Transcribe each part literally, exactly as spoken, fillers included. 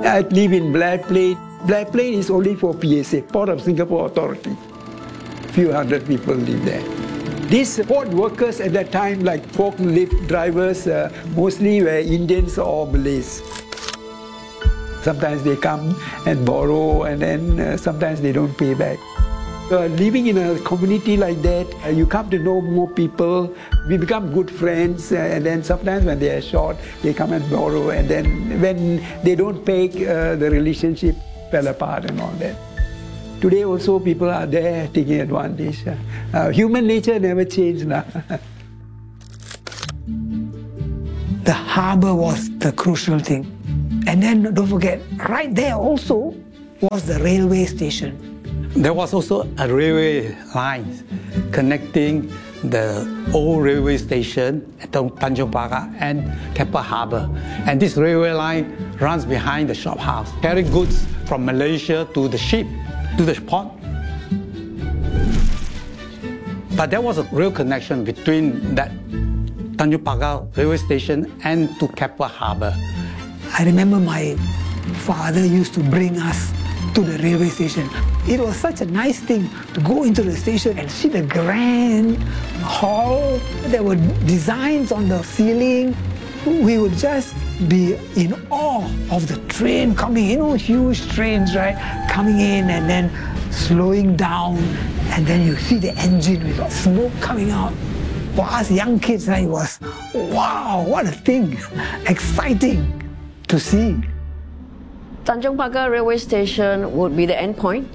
I live in Blair Plain. Blair Plain is only for P S A, Port of Singapore Authority. Few hundred people live there. These port workers at that time, like forklift drivers, uh, mostly were Indians or Malays. Sometimes they come and borrow, and then uh, sometimes they don't pay back. Uh, living in a community like that, uh, you come to know more people. We become good friends, uh, and then sometimes when they are short, they come and borrow, and then when they don't pay, uh, the relationship fell apart and all that. Today also people are there taking advantage. Uh, human nature never changed. The harbour was the crucial thing. And then don't forget, right there also was the railway station. There was also a railway line connecting the old railway station at Tanjong Pagar and Keppel Harbour. And this railway line runs behind the shop house, carrying goods from Malaysia to the ship, to the port. But there was a real connection between that Tanjong Pagar railway station and to Keppel Harbour. I remember my father used to bring us to the railway station. It was such a nice thing to go into the station and see the grand hall. There were designs on the ceiling. We would just be in awe of the train coming, you know, huge trains, right? Coming in and then slowing down, and then you see the engine with smoke coming out. For us young kids, it was, wow, what a thing, exciting to see. Tanjong Pagar railway station would be the endpoint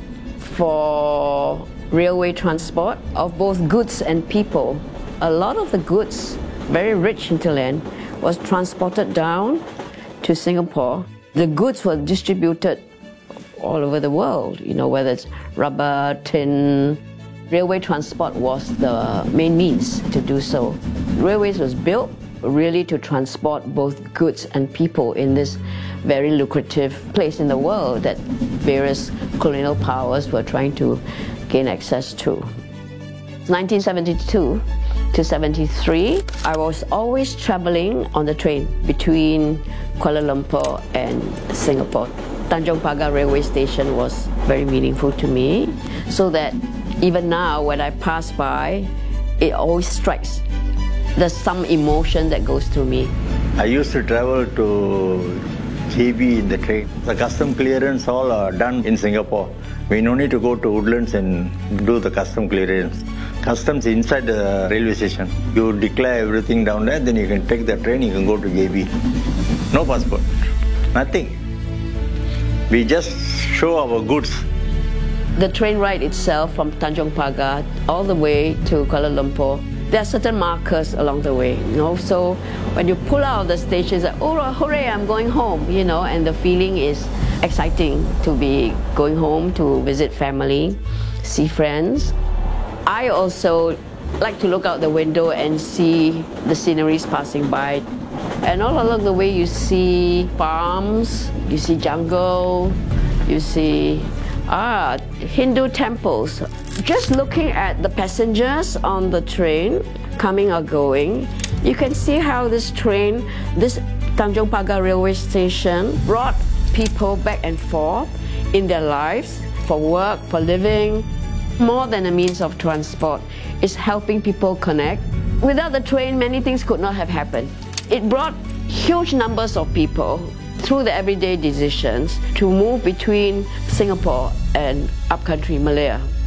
for railway transport of both goods and people. A lot of the goods, very rich hinterland, was transported down to Singapore. The goods were distributed all over the world, you know, whether it's rubber, tin. Railway transport was the main means to do so. Railways was built really to transport both goods and people in this very lucrative place in the world that various colonial powers were trying to gain access to. nineteen seventy-two to seventy-three, I was always traveling on the train between Kuala Lumpur and Singapore. Tanjong Pagar railway station was very meaningful to me, so that even now when I pass by, it always strikes. There's some emotion that goes through me. I used to travel to J B in the train. The custom clearance all are done in Singapore. We no need to go to Woodlands and do the custom clearance. Customs inside the railway station. You declare everything down there, then you can take the train, you can go to J B. No passport, nothing. We just show our goods. The train ride itself from Tanjong Pagar all the way to Kuala Lumpur, there are certain markers along the way, you know. So when you pull out of the station, it's like, oh, hooray, I'm going home, you know, and the feeling is exciting to be going home to visit family, see friends. I also like to look out the window and see the sceneries passing by. And all along the way, you see farms, you see jungle, you see ah, Hindu temples. Just looking at the passengers on the train, coming or going, you can see how this train, this Tanjong Pagar railway station, brought people back and forth in their lives, for work, for living. More than a means of transport, it's helping people connect. Without the train, many things could not have happened. It brought huge numbers of people through the everyday decisions to move between Singapore and upcountry Malaya.